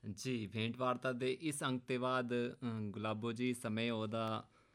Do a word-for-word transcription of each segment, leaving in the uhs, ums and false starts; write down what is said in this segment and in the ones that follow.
ਜੀ, ਭੇਂਟ ਵਾਰਤਾ ਦੇ ਇਸ ਅੰਕ ਤੋਂ ਬਾਅਦ ਅ, ਗੁਲਾਬੋ ਜੀ ਸਮੇਂ ਉਹਦਾ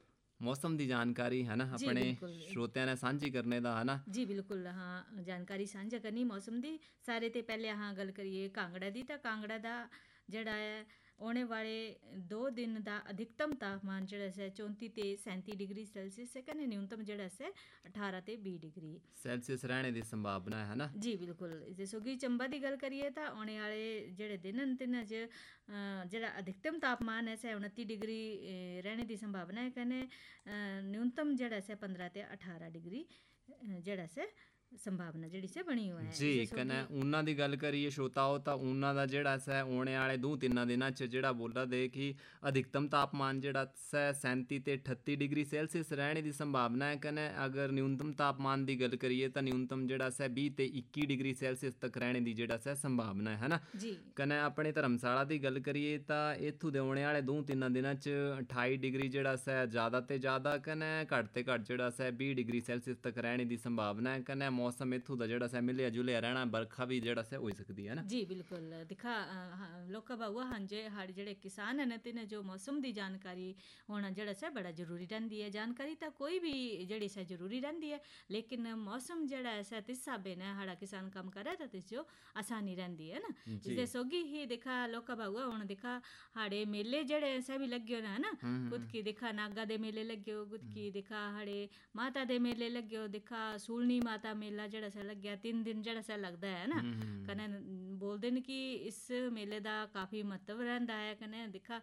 ਮੌਸਮ ਦੀ ਜਾਣਕਾਰੀ ਹੈ ਨਾ ਜੀ ਆਪਣੇ ਬਿल्कुल ਸਰੋਤਿਆਂ ਨਾਲ ਸਾਂਝੀ ਕਰਨੇ ਦਾ ਹੈ ਨਾ। ਜੀ ਬਿल्कुल ਹਾਂ ਜਾਣਕਾਰੀ ਸਾਂਝਾ ਕਰਨੀ ਮੌਸਮ ਦੀ। ਸਾਰੇ ਤੇ ਪਹਿਲੇ ਹਾਂ ਗੱਲ ਕਰੀਏ ਕਾਂਗੜਾ ਦੀ, ਤਾਂ ਕਾਂਗੜਾ ਦਾ ਜਿਹੜਾ ਹੈ ਆਉਣੇ ਵਾਲੇ ਦੋ ਦਿਨ ਦਾ ਅਧਿਕਤਮ ਤਾਪਮਾਨ ਜਿਹੜਾ ਹੈ ਚੌਂਤੀ ਤੇ ਸੈਂਤੀ ਡਿਗਰੀ ਸੈਲਸੀਅਸ ਹੈ, ਕਹਿੰਦੇ ਨਿਊਨਤਮ ਜਿਹੜਾ ਹੈ ਅਠਾਰਾਂ ਤੇ ਵੀਹ ਡਿਗਰੀ ਸੈਲਸੀਅਸ ਰਹਿਣੇ ਦੀ ਸੰਭਾਵਨਾ ਹੈ ਨਾ। ਜੀ ਬਿਲਕੁਲ। ਜੇ ਸੋਗੀ ਚੰਬਾ ਦੀ ਗੱਲ ਕਰੀਏ ਤਾਂ ਆਉਣੇ ਵਾਲੇ ਜਿਹੜੇ ਦਿਨ ਹਨ ਤਿੰਨਾਂ 'ਚ ਅ, ਜਿਹੜਾ ਅਧਿਕਤਮ ਤਾਪਮਾਨ ਹੈ ਸੈ ਉਨੱਤੀ ਡਿਗਰੀ ਅ, ਰਹਿਣੇ ਦੀ ਸੰਭਾਵਨਾ ਹੈ, ਕਹਿੰਦੇ ਅ, ਨਿਊਨਤਮ ਜਿਹੜਾ ਸੈ ਪੰਦਰਾਂ ਤੇ ਅਠਾਰਾਂ ਡਿਗਰੀ ਅ, ਜਿਹੜਾ ਸੈ ਸੰਭਾਵਨਾ ਜਿਹੜੀ ਸੇ ਬਣੀ ਹੋਇਆ ਹੈ। ਜੀ ਕਨੇ ਉਹਨਾਂ ਦੀ ਗੱਲ ਕਰੀਏ ਸ਼ੋਤਾਓ ਤਾਂ ਉਹਨਾਂ ਦਾ ਜਿਹੜਾ ਸੈ ਆਉਣੇ ਵਾਲੇ ਦੋ ਤਿੰਨਾਂ ਦਿਨਾਂ 'ਚ ਜਿਹੜਾ ਬੋਲਾ ਦੇ ਕਿ ਅਧਿਕਤਮ ਤਾਪਮਾਨ ਜਿਹੜਾ ਸੈ ਸੈਂਤੀ ਤੇ ਅਠੱਤੀ ਡਿਗਰੀ ਸੈਲਸੀਅਸ ਰਹਿਣੇ ਦੀ ਸੰਭਾਵਨਾ ਹੈ। ਕਨੇ ਅਗਰ ਨਿਊਨਤਮ ਤਾਪਮਾਨ ਦੀ ਗੱਲ ਕਰੀਏ ਤਾਂ ਨਿਊਨਤਮ ਜਿਹੜਾ ਸੈ ਵੀਹ ਤੇ ਇੱਕੀ ਡਿਗਰੀ ਸੈਲਸੀਅਸ ਤੱਕ ਰਹਿਣੇ ਦੀ ਜਿਹੜਾ ਸੈ ਸੰਭਾਵਨਾ ਹੈ ਨਾ। ਜੀ ਕਨੇ ਆਪਣੇ ਧਰਮਸ਼ਾਲਾ ਦੀ ਗੱਲ ਕਰੀਏ ਤਾਂ ਇੱਥੋਂ ਦੇ ਆਉਣੇ ਵਾਲੇ ਦੋ ਤਿੰਨਾਂ ਦਿਨਾਂ 'ਚ ਅਠਾਈ ਡਿਗਰੀ ਜਿਹੜਾ ਸੈ ਜ਼ਿਆਦਾ ਤੇ ਜ਼ਿਆਦਾ ਕਨੇ ਘੱਟ ਤੇ ਘੱਟ ਜਿਹੜਾ ਸੈ ਵੀਹ ਡਿਗਰੀ ਸੈਲਸੀਅਸ ਤੱਕ ਰਹਿਣੇ ਦੀ ਸੰਭਾਵਨਾ ਹੈ। ਕਨੇ ਮੌਸਮ ਇੱਥੋਂ ਦਾ ਜਿਹੜਾ ਸੈ ਮਿਲਿਆ ਜੁਲਿਆ ਰਹਿਣਾ, ਬਰਖਾ ਵੀ ਜਿਹੜਾ ਸੈ ਹੋ ਸਕਦੀ ਹੈ ਨਾ। ਜੀ ਬਿਲकुल ਦਿਖਾ ਲੋਕਾਂ ਬਾਬੂਆ ਹਾਂਜੀ ਸਾਡੇ ਜਿਹੜੇ ਕਿਸਾਨ ਹਨ ਤੇ ਜੋ ਮੌਸਮ ਦੀ ਜਾਣਕਾਰੀ ਹੋਣਾ ਜਿਹੜਾ ਸੈ ਬੜਾ ਜ਼ਰੂਰੀ ਰਹਿੰਦੀ ਹੈ। ਜਾਣਕਾਰੀ ਤਾਂ ਕੋਈ ਵੀ ਜਿਹੜੀ ਸੈ ਜ਼ਰੂਰੀ ਰਹਿੰਦੀ ਹੈ, ਲੇਕਿਨ ਮੌਸਮ ਜਿਹੜਾ ਹੈ ਸੈ ਤਿਸ ਹਿਸਾਬੇ ਨਾਲ ਸਾਡਾ ਕਿਸਾਨ ਕੰਮ ਕਰੇ ਤਾਂ ਤਿਸ ਜੋ ਆਸਾਨੀ ਰਹਿੰਦੀ ਹੈ ਨਾ। ਜਿਸਦੇ ਸੋਗੀ ਹੀ ਦਿਖਾ ਲੋਕਾਂ ਬਾਬੂਆ ਹੁਣ ਦਿਖਾ ਸਾਡੇ ਮੇਲੇ ਜਿਹੜੇ ਸੈ ਵੀ ਲੱਗੇ ਹੋ ਨਾ ਹੈ ਨਾ। ਕੁਦ ਕੀ ਦਿਖਾ ਨਾਗਾ ਦੇ ਮੇਲੇ ਲੱਗੇ ਹੋ, ਕੁਦ ਕੀ ਦਿਖਾ ਸਾਡੇ ਮਾਤਾ ਦੇ ਮੇਲੇ ਲੱਗੇ ਹੋ, ਦਿਖਾ ਸੂਲਨੀ ਮਾਤਾ ਮੇਲਾ ਜਿਹੜਾ ਸੈ ਲੱਗਿਆ ਤਿੰਨ ਦਿਨ ਜਿਹੜਾ ਸੈ ਲੱਗਦਾ ਹੈ ਨਾ। ਕਨੇ ਬੋਲਦੇ ਨੇ ਕਿ ਇਸ ਮੇਲੇ ਦਾ ਕਾਫੀ ਮਹੱਤਵ ਰਹਿੰਦਾ ਹੈ। ਕਨੇ ਦਿਖਾ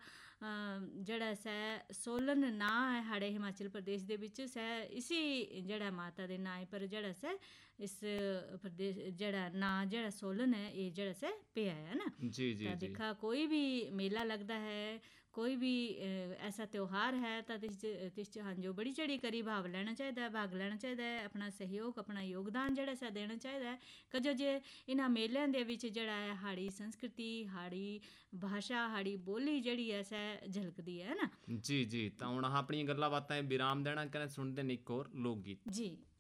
ਜਿਹੜਾ ਸੈ ਸੋਲਨ ਨਾਂ ਹੈ ਸਾਡੇ ਹਿਮਾਚਲ ਪ੍ਰਦੇਸ਼ ਦੇ ਵਿੱਚ ਸੈ ਇਸੀ ਜਿਹੜਾ ਮਾਤਾ ਦੇ ਨਾਂ ਹੈ, ਪਰ ਜਿਹੜਾ ਸੈ ਇਸ ਪ੍ਰਦੇਸ਼ ਜਿਹੜਾ ਨਾਂ ਜਿਹੜਾ ਸੋਲਨ ਹੈ ਇਹ ਜਿਹੜਾ ਸੈ ਪਿਆ ਹੈ ਨਾ। ਜੀ ਜੀ ਤਾਂ ਜੀ ਦਿਖਾ ਕੋਈ ਵੀ ਮੇਲਾ ਲੱਗਦਾ ਹੈ, ਕੋਈ ਵੀ ਐਸਾ ਤਿਉਹਾਰ ਹੈ ਤਾਂ ਤਿਸ ਤਿਸ 'ਚ ਹਾਂਜੀ ਬੜੀ ਚੜੀ ਕਰੀ ਭਾਗ ਲੈਣਾ ਚਾਹੀਦਾ ਹੈ, ਭਾਗ ਲੈਣਾ ਚਾਹੀਦਾ ਹੈ, ਆਪਣਾ ਸਹਿਯੋਗ ਆਪਣਾ ਯੋਗਦਾਨ ਜਿਹੜਾ ਸਾ ਦੇਣਾ ਚਾਹੀਦਾ ਹੈ। ਕਜੋ ਜੇ ਇਹਨਾਂ ਮੇਲਿਆਂ ਦੇ ਵਿੱਚ ਜਿਹੜਾ ਹੈ ਸਾਡੀ ਸੰਸਕ੍ਰਿਤੀ ਸਾਡੀ ਭਾਸ਼ਾ ਸਾਡੀ ਬੋਲੀ ਜਿਹੜੀ ਹੈ ਸੈ ਝਲਕਦੀ ਹੈ ਨਾ। ਜੀ ਜੀ ਤਾਂ ਹੁਣ ਆਪਣੀਆਂ ਗੱਲਾਂ ਬਾਤਾਂ ਵਿਰਾਮ ਦੇਣਾ ਕਹਿੰਦੇ ਸੁਣਦੇ ਨੇ ਇੱਕ ਹੋਰ ਲੋਕ ਗੀਤ। ਜੀ